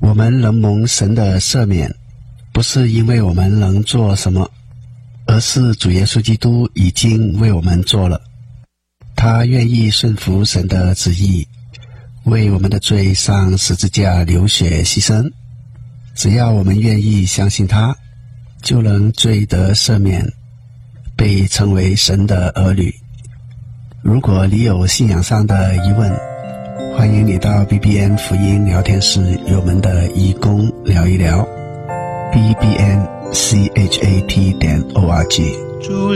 我们能蒙神的赦免，不是因为我们能做什么，而是主耶稣基督已经为我们做了。他愿意顺服神的旨意，为我们的罪上十字架流血牺牲。只要我们愿意相信他，就能罪得赦免，被称为神的儿女。如果你有信仰上的疑问，欢迎你到 BBN 福音聊天室与我们的义工聊一聊。bbnchat.org